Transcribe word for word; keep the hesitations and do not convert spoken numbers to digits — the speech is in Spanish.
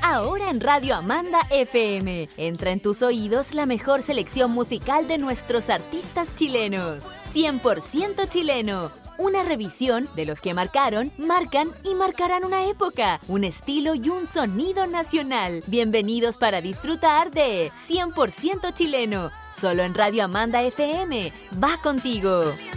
ahora en Radio Amanda F M. Entra en tus oídos la mejor selección musical de nuestros artistas chilenos. cien por ciento chileno. Una revisión de los que marcaron, marcan y marcarán una época, un estilo y un sonido nacional. Bienvenidos para disfrutar de cien por ciento chileno. Solo en Radio Amanda F M. Va contigo.